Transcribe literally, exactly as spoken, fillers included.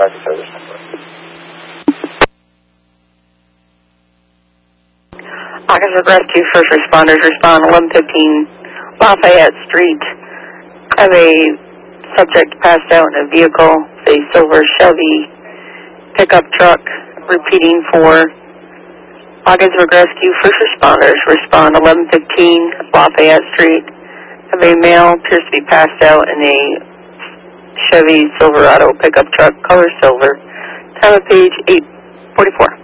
back to service number. Ogdensburg Rescue first responders respond eleven fifteen Lafayette Street. Have a subject passed out in a vehicle, a silver Chevy pickup truck. Repeating for Ogdensburg Rescue first responders respond eleven fifteen Lafayette Street. Have a male appears to be passed out in a Chevy Silverado pickup truck, color silver. Time of page eight forty-four.